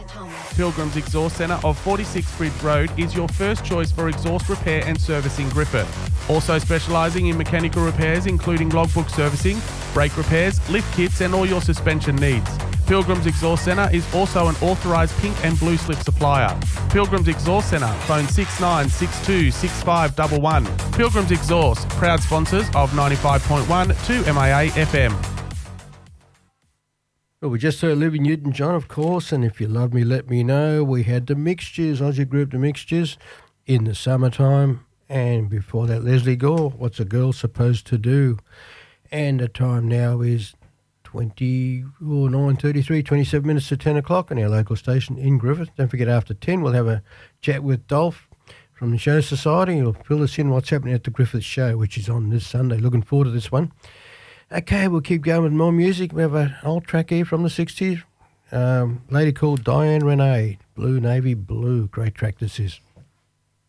Pilgrim's Exhaust Centre of 46 Bridge Road is your first choice for exhaust repair and service in Griffith. Also specialising in mechanical repairs including logbook servicing, brake repairs, lift kits and all your suspension needs. Pilgrim's Exhaust Centre is also an authorised pink and blue slip supplier. Pilgrim's Exhaust Centre, phone 6962 6511. Pilgrim's Exhaust, proud sponsors of 95.1 to MAA FM. Well, we just heard Olivia Newton-John, of course, and If You Love Me, Let Me Know. We had The Mixtures, Aussie group The Mixtures, In the Summertime, and before that, Leslie Gore, What's a Girl Supposed to Do? And the time now is 9:33, 27 minutes to 10 o'clock on our local station in Griffith. Don't forget, after 10, we'll have a chat with Dolph from the Show Society. He'll fill us in what's happening at the Griffith Show, which is on this Sunday. Looking forward to this one. Okay, we'll keep going with more music. We have an old track here from the 60s. Lady called Diane Renee, Blue Navy Blue. Great track this is.